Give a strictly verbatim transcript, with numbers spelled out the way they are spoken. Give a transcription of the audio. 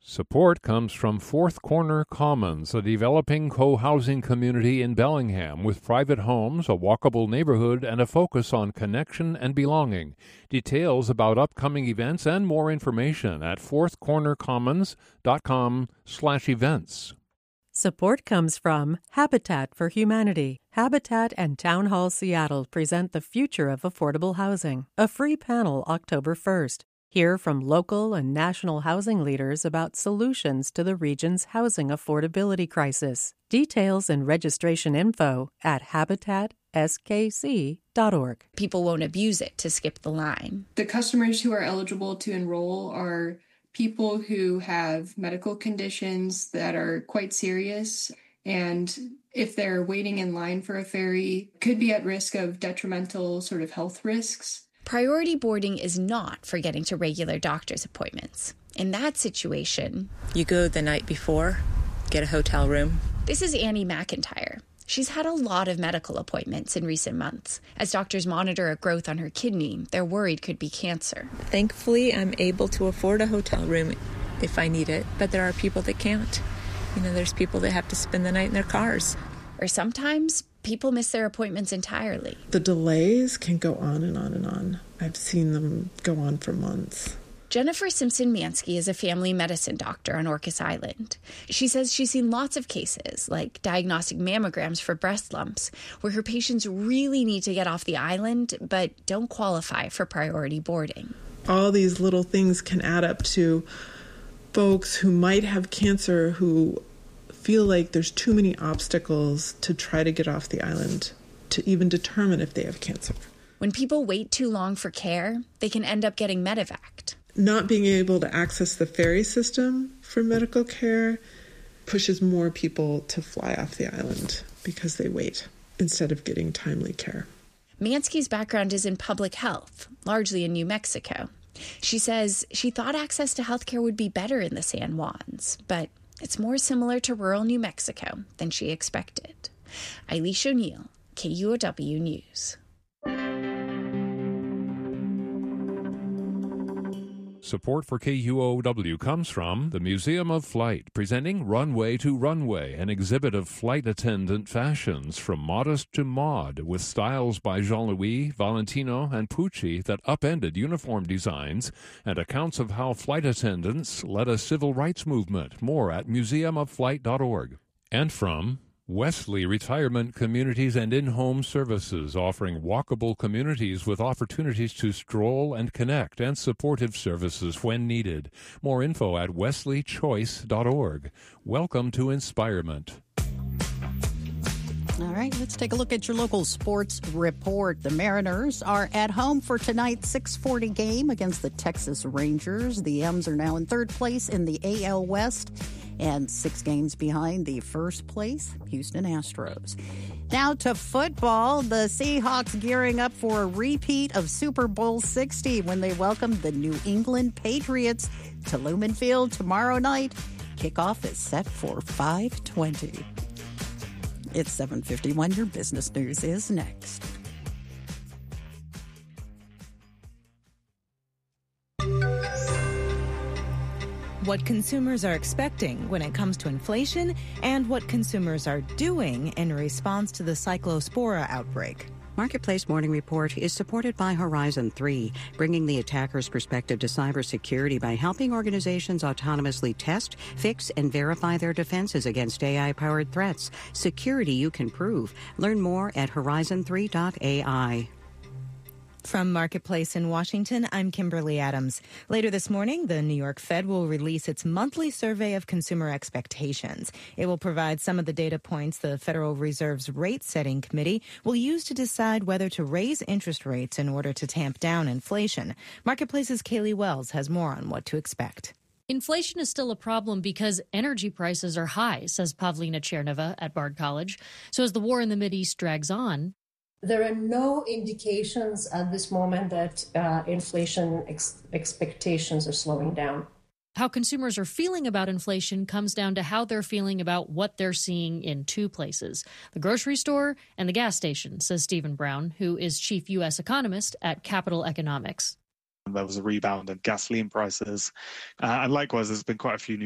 Support comes from Fourth Corner Commons, a developing co-housing community in Bellingham with private homes, a walkable neighborhood, and a focus on connection and belonging. Details about upcoming events and more information at fourthcornercommons.com slash events. Support comes from Habitat for Humanity. Habitat and Town Hall Seattle present the future of affordable housing. A free panel October first. Hear from local and national housing leaders about solutions to the region's housing affordability crisis. Details and registration info at habitat s k c dot org. People won't abuse it to skip the line. The customers who are eligible to enroll are people who have medical conditions that are quite serious, and if they're waiting in line for a ferry, could be at risk of detrimental sort of health risks. Priority boarding is not for getting to regular doctor's appointments. In that situation, you go the night before, get a hotel room. This is Annie McIntyre. She's had a lot of medical appointments in recent months. As doctors monitor a growth on her kidney, they're worried could be cancer. Thankfully, I'm able to afford a hotel room if I need it, but there are people that can't. You know, there's people that have to spend the night in their cars. Or sometimes people miss their appointments entirely. The delays can go on and on and on. I've seen them go on for months. Jennifer Simpson-Mansky is a family medicine doctor on Orcas Island. She says she's seen lots of cases, like diagnostic mammograms for breast lumps, where her patients really need to get off the island but don't qualify for priority boarding. All these little things can add up to folks who might have cancer who feel like there's too many obstacles to try to get off the island to even determine if they have cancer. When people wait too long for care, they can end up getting medevaced. Not being able to access the ferry system for medical care pushes more people to fly off the island because they wait instead of getting timely care. Mansky's background is in public health, largely in New Mexico. She says she thought access to healthcare would be better in the San Juans, but it's more similar to rural New Mexico than she expected. Eilish O'Neill, K U O W News. Support for K U O W comes from the Museum of Flight, presenting Runway to Runway, an exhibit of flight attendant fashions from modest to mod, with styles by Jean-Louis, Valentino, and Pucci that upended uniform designs, and accounts of how flight attendants led a civil rights movement. More at museum of flight dot org. And from Wesley Retirement Communities and In-Home Services, offering walkable communities with opportunities to stroll and connect and supportive services when needed. More info at wesley choice dot org. Welcome to Inspirement. All right, let's take a look at your local sports report. The Mariners are at home for tonight's six forty game against the Texas Rangers. The M's are now in third place in the A L West and six games behind the first place Houston Astros. Now to football. The Seahawks gearing up for a repeat of Super Bowl sixty when they welcome the New England Patriots to Lumen Field tomorrow night. Kickoff is set for five twenty. It's seven fifty-one. Your business news is next. What consumers are expecting when it comes to inflation and what consumers are doing in response to the Cyclospora outbreak. Marketplace Morning Report is supported by Horizon three, bringing the attacker's perspective to cybersecurity by helping organizations autonomously test, fix, and verify their defenses against A I-powered threats. Security you can prove. Learn more at horizon three dot A I. From Marketplace in Washington, I'm Kimberly Adams. Later this morning, the New York Fed will release its monthly survey of consumer expectations. It will provide some of the data points the Federal Reserve's rate-setting committee will use to decide whether to raise interest rates in order to tamp down inflation. Marketplace's Kaylee Wells has more on what to expect. Inflation is still a problem because energy prices are high, says Pavlina Cherneva at Bard College. So as the war in the Mideast drags on, there are no indications at this moment that uh, inflation ex- expectations are slowing down. How consumers are feeling about inflation comes down to how they're feeling about what they're seeing in two places, the grocery store and the gas station, says Stephen Brown, who is chief U S economist at Capital Economics. There was a rebound in gasoline prices. Uh, and likewise, there's been quite a few new